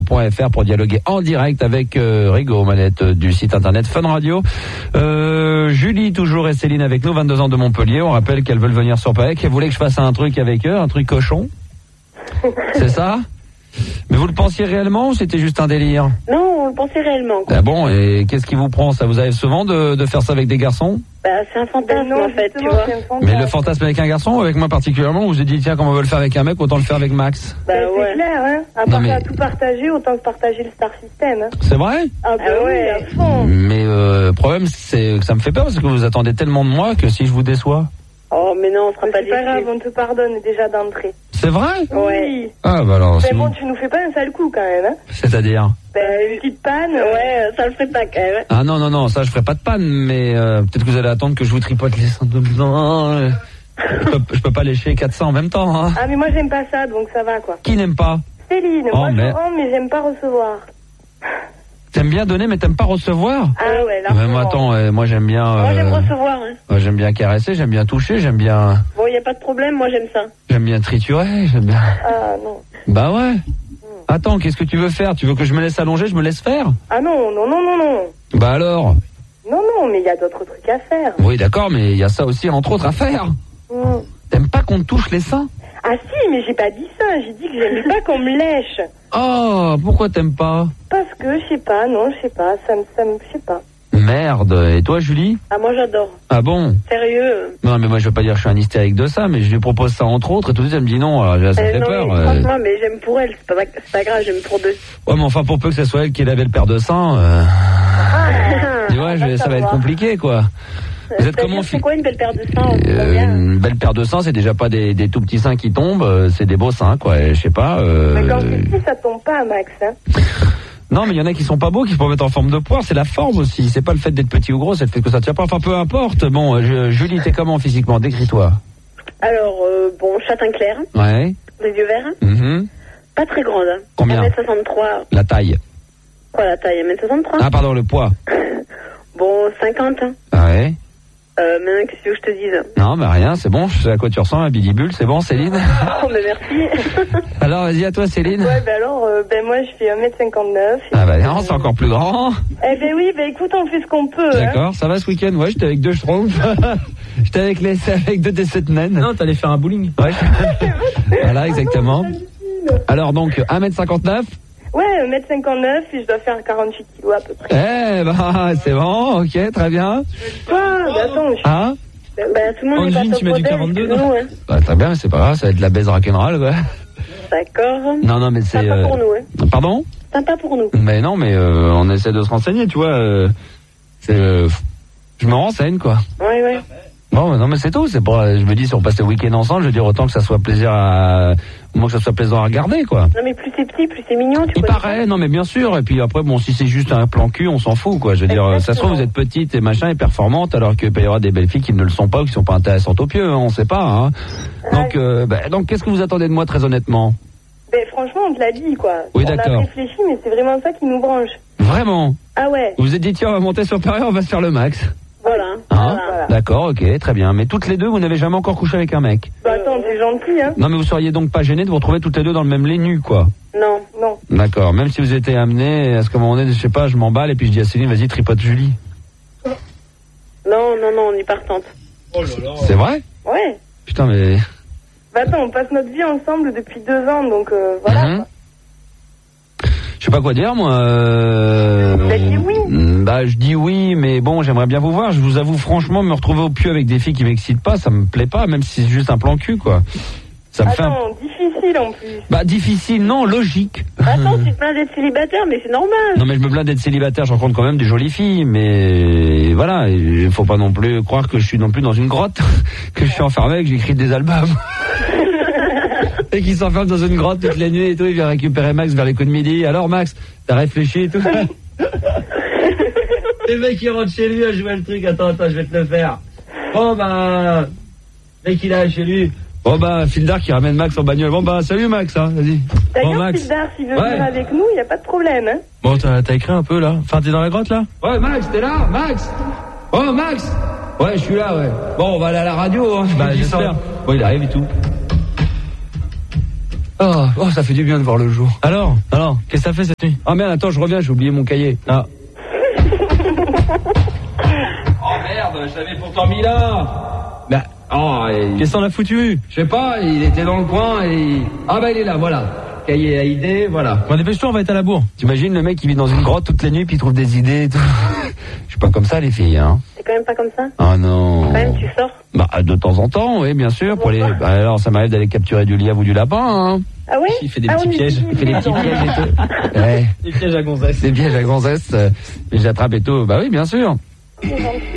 funradio.fr pour dialoguer en direct avec Rigo, manette du site internet Fun Radio. Julie toujours et Céline avec nous, 22 ans de Montpellier. On rappelle qu'elles veulent venir sur Pâques. Elles voulaient que je fasse un truc avec eux, un truc cochon. C'est ça? Mais vous le pensiez réellement ou c'était juste un délire? Non, on le pensait réellement. Ah bon, et qu'est-ce qui vous prend? Ça vous arrive souvent de faire ça avec des garçons? Bah, c'est un fantasme en fait, tu vois. Mais le fantasme avec un garçon ou avec moi particulièrement, où vous avez dit tiens, comme on veut le faire avec un mec, autant le faire avec Max? Bah ouais. C'est clair, hein. À part à tout partager, autant que partager le Star System. Hein. C'est vrai? Ah bah oui, à fond. Mais le problème, c'est que ça me fait peur parce que vous attendez tellement de moi que si je vous déçois. Oh, mais non, on sera pas déçus. C'est pas grave, on te pardonne déjà d'entrée. C'est vrai? Oui. Ah bah alors. Mais bon, tu nous fais pas un sale coup quand même, hein. C'est-à-dire? Une petite panne. Ouais, ça le ferait pas quand même. Ah non, ça je ferai pas de panne, mais peut-être que vous allez attendre que je vous tripote les seins dedans. Je peux pas lécher 400 en même temps, hein. Ah mais moi j'aime pas ça, donc ça va quoi. Qui n'aime pas? Céline, moi je rends mais j'aime pas recevoir. T'aimes bien donner mais t'aimes pas recevoir? Ah ouais, là. Mais moi attends, moi j'aime bien... Moi j'aime recevoir, hein. J'aime bien caresser, j'aime bien toucher, j'aime bien... Bon, y a pas de problème, moi j'aime ça. J'aime bien triturer, j'aime bien... Ah non. Bah ouais. Attends, qu'est-ce que tu veux faire? Tu veux que je me laisse allonger, je me laisse faire? Ah non. Bah alors? Non, mais il y a d'autres trucs à faire. Oui d'accord, mais il y a ça aussi entre autres à faire. T'aimes pas qu'on te touche les seins? Ah si, mais j'ai pas dit ça, j'ai dit que j'aimais pas qu'on me lèche. Oh, pourquoi t'aimes pas? Parce que, je sais pas, ça me, je sais pas. Merde, et toi Julie? Ah moi j'adore. Ah bon? Sérieux? Non mais moi je veux pas dire que je suis un hystérique de ça, mais je lui propose ça entre autres et tout de suite elle me dit non, alors, ça me fait non, peur. Franchement, mais j'aime pour elle, c'est pas grave, j'aime pour deux. Ouais mais enfin pour peu que ce soit elle qui ait la belle paire de seins, tu vois, ça va être compliqué quoi. Vous êtes comment? C'est quoi une belle paire de seins? Une belle paire de seins, c'est déjà pas des tout petits seins qui tombent, c'est des beaux seins quoi, je sais pas. Mais quand c'est petit ça tombe pas Max hein. Non, mais il y en a qui sont pas beaux, qui peuvent être en forme de poire. C'est la forme aussi. C'est pas le fait d'être petit ou gros, c'est le fait que ça tient pas. Enfin, peu importe. Bon, Julie, t'es comment physiquement? Décris-toi. Alors, bon, châtain clair. Ouais. Des yeux verts. Pas très grande. Hein. Combien? 1m63. La taille. Quoi, la taille? 1m63. Ah, pardon, le poids. Bon, 50. Ouais. Maintenant, qu'est-ce que je te dise? Non, mais rien, c'est bon. Je sais à quoi tu ressembles, à Billy Bull. C'est bon, Céline? Oh, mais merci. Alors, vas-y, à toi, Céline. Ouais, alors, moi, je fais 1m59. Ah, bah non, c'est encore plus grand. Eh ben oui, écoute, on fait ce qu'on peut. D'accord, ça va ce week-end? Ouais, j'étais avec deux schtroumpfs. J'étais avec deux des 7 naines. Non, t'allais faire un bowling. Ouais. Voilà, exactement. Alors, donc, 1m59. Ouais, 1m59 et je dois faire 48 kilos à peu près. Eh ben, c'est bon, ok, très bien. Quoi? Attends, Hein? Bah, tout le monde est pas tu mets du 42, non? hein. Bah, très bien, mais c'est pas grave, ça va être de la baise rock'n'roll, quoi. D'accord. Non, mais c'est... Sympa pour nous, hein. Pardon? Sympa pour nous. Mais non, mais on essaie de se renseigner, tu vois. Je me renseigne, quoi. Ouais. Bon, non, mais c'est tout. C'est pas. Je me dis, si on passe le week-end ensemble, je veux dire autant que ça soit plaisir à. Moi, que ça soit plaisant à regarder, quoi. Non, mais plus c'est petit, plus c'est mignon, tu vois. Il paraît, non, mais bien sûr. Et puis après, bon, si c'est juste un plan cul, on s'en fout, quoi. Je veux dire, ça se trouve, vous êtes petite et machin et performante, alors qu'il peut y avoir des belles filles qui ne le sont pas ou qui sont pas intéressantes aux pieux, hein, on sait pas, hein. Donc, qu'est-ce que vous attendez de moi, très honnêtement? Ben, franchement, on te l'a dit, quoi. Oui, on d'accord. a réfléchi, mais c'est vraiment ça qui nous branche. Vraiment? Ah ouais. Vous vous êtes dit, tiens, on va monter sur Paris, on va se faire le max. Voilà. Hein? Voilà. D'accord, ok, très bien. Mais toutes les deux, vous n'avez jamais encore couché avec un mec? Bah attends, t'es gentil, hein. Non, mais vous seriez donc pas gêné de vous retrouver toutes les deux dans le même lit nu, quoi? Non. D'accord, même si vous étiez amenés, à ce moment donné, je sais pas, je m'emballe et puis je dis à Céline, vas-y, tripote Julie. Non, on y partante. Oh là là. C'est vrai? Ouais. Putain, mais... Bah attends, on passe notre vie ensemble depuis 2 ans, donc voilà. Quoi. Je sais pas quoi dire, moi. Bah dis oui. Bah je dis oui, mais bon, j'aimerais bien vous voir. Je vous avoue franchement, me retrouver au pieu avec des filles qui m'excitent pas, ça me plaît pas, même si c'est juste un plan cul, quoi. Ça me fait difficile en plus. Bah difficile, non, logique. Attends, tu te plains d'être célibataire, mais c'est normal. Non, mais je me plains d'être célibataire, je rencontre quand même des jolies filles, mais voilà, il faut pas non plus croire que je suis non plus dans une grotte, que je suis enfermé, que j'écris des albums. Et qui s'enferme dans une grotte toute la nuit et tout, il vient récupérer Max vers les coups de midi. Alors Max, t'as réfléchi et tout? Le mec il rentre chez lui à jouer le truc, attends, je vais te le faire. Bon bah, mec il est chez lui. Bon bah, Fildar qui ramène Max en bagnole. Bon bah, salut Max, hein, vas-y. D'ailleurs, bon, Max. Fildar, s'il veut venir avec nous, y a pas de problème, hein. Bon, t'as écrit un peu là. Enfin, t'es dans la grotte là? Ouais, Max, t'es là, Max? Oh Max? Ouais, je suis là, ouais. Bon, on va aller à la radio, hein. Bah, j'espère. Bon, il arrive et tout. Oh, ça fait du bien de voir le jour. Alors, qu'est-ce que ça fait cette nuit? Ah merde, attends, je reviens, j'ai oublié mon cahier. Ah. Oh merde, je l'avais pourtant mis là. Bah, Qu'est-ce qu'on a foutu? je sais pas, il était dans le coin et... Ah bah il est là, voilà. Cahier à idées, voilà. Bon, dépêche-toi, on va être à la bourre. T'imagines le mec qui vit dans une grotte toutes les nuits puis il trouve des idées et tout. Je suis pas comme ça les filles, hein. C'est quand même pas comme ça. Ah non. Quand même, tu sors. Bah de temps en temps, oui, bien sûr. Pour les... Bah, alors ça m'arrive d'aller capturer du lièvre ou du lapin, hein. Ah ouais? Il fait des petits pièges. Il fait des petits pièges et tout. Ouais. Des pièges à gonzesse. Des pièges à gonzesse. Mais j'attrape et tout. Bah oui, bien sûr. C'est gentil.